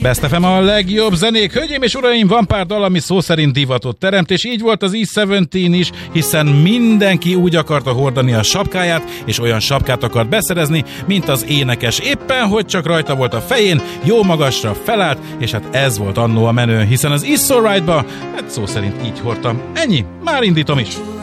Best FM a legjobb zenék. Hölgyeim és uraim, van pár dal, ami szó szerint divatot teremt, és így volt az E17 is, hiszen mindenki úgy akarta hordani a sapkáját, és olyan sapkát akart beszerezni, mint az énekes. Éppen, hogy csak rajta volt a fején, jó magasra felállt, és hát ez volt annó a menő, hiszen az It's Alright-ba, hát szó szerint így hordtam. Ennyi, már indítom is.